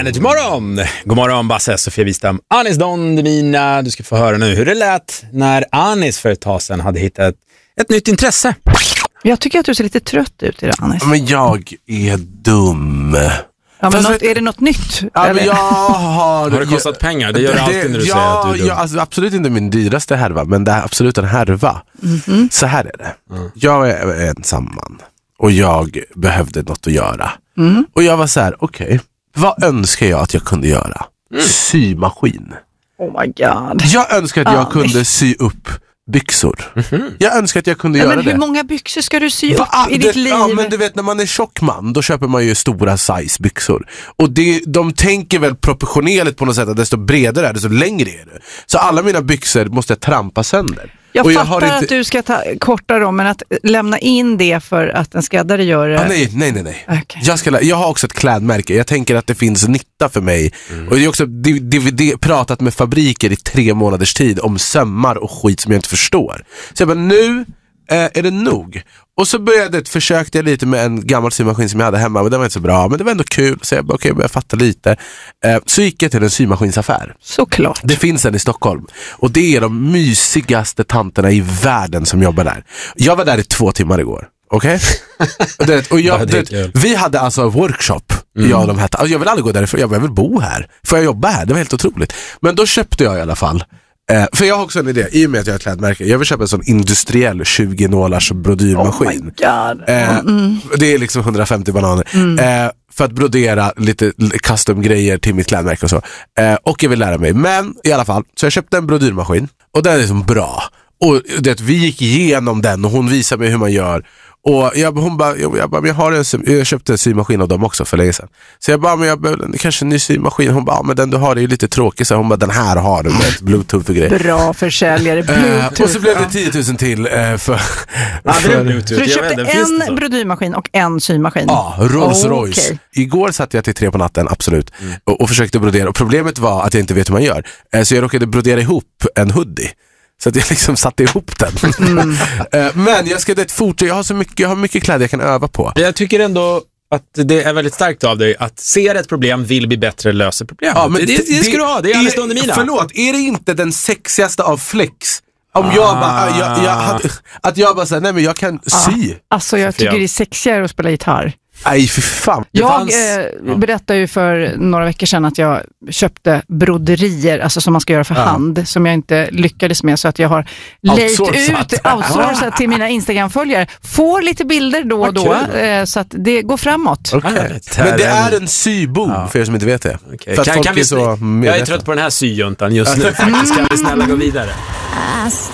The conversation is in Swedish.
Energy morgon. God morgon Basse, Sofia Wistam, Anis Don Demina. Du ska få höra nu hur det lät när Anis för ett tag sedan hade hittat ett nytt intresse. Jag tycker att du ser lite trött ut idag, Anis. Men jag är dum. Ja, men är det något nytt? Ja, men jag har det kostat pengar? Det gör det alltid när du säger att du är dum. Ja, alltså, absolut inte min dyraste härva, men det är absolut en härva. Så här är det. Jag är ensam man och jag behövde något att göra. Och jag var så här, okej, vad önskar jag att jag kunde göra? Symaskin. Oh my god. Jag önskar att jag kunde sy upp byxor. Jag önskar att jag kunde göra det. Men hur många byxor ska du sy upp i ditt liv? Ja, men du vet, när man är tjock man, då köper man ju stora size byxor. Och de tänker väl proportionerligt på något sätt att desto bredare är det, så längre är det. Så alla mina byxor måste jag trampa sönder. Jag fattar att du ska korta dem, men att lämna in det för att en skräddare gör det... Nej. Okay. Jag har också ett klädmärke. Jag tänker att det finns nytta för mig. Och jag har också pratat med fabriker i 3 månaders tid om sömmar och skit som jag inte förstår. Så jag bara, nu är det nog. Och så försökte jag lite med en gammal symaskin som jag hade hemma, men det var inte så bra, men det var ändå kul. Så jag bara, okej, jag började fatta lite. Så gick jag till en symaskinsaffär. Såklart. Det finns en i Stockholm. Och det är de mysigaste tanterna i världen som jobbar där. Jag var där i 2 timmar igår. Okej? Vi hade alltså workshop. Jag vill aldrig gå därifrån. Jag vill bo här. Får jag jobba här? Det var helt otroligt. Men då köpte jag i alla fall. För jag har också en idé, i och med att jag har klädmärke. Jag vill köpa en sån industriell 20-nålars brodyrmaskin. Oh my god. Det är liksom 150 bananer. För att brodera lite custom-grejer till mitt klädmärke och så. Och jag vill lära mig. Men i alla fall, så jag köpte en brodyrmaskin. Och den är liksom bra. Och vi gick igenom den och hon visade mig hur man gör. Och jag köpte en symaskin av dem också för länge sedan. Så jag bara, men jag behöver kanske en ny symaskin. Hon bara, men den du har är ju lite tråkig. Så hon bara, den här har du med ett Bluetooth och grejer. Bra försäljare, Bluetooth. Och så blev det 10 000 till för Bluetooth. Så du köpte en brodyrmaskin och en symaskin? Ja, Rolls Royce. Okay. Igår satt jag till 3 på natten, absolut. Och försökte brodera. Och problemet var att jag inte vet hur man gör. Så jag råkade brodera ihop en hoodie. Så att jag liksom satte ihop den. Men jag ska fortsätta. Jag har mycket kläder jag kan öva på. Jag tycker ändå att det är väldigt starkt av dig att se ett problem, vill bli bättre, lösa problem. Ja, men det ska du ha, det är Anis Don Demina. Förlåt, är det inte den sexigaste av flex? Om jag bara säger, nej men jag kan sy. Alltså jag tycker det är sexigare att spela gitarr. Nej, för fan. Jag berättade ju för några veckor sedan att jag köpte broderier, alltså som man ska göra för hand, som jag inte lyckades med, så att jag har outsourcat till mina Instagram-följare. Får lite bilder då och då, så att det går framåt. Okay. Men det är en syboom, för er som inte vet det. Okay. För att jag är trött på den här syjuntan just nu. Faktiskt kan vi snälla gå vidare.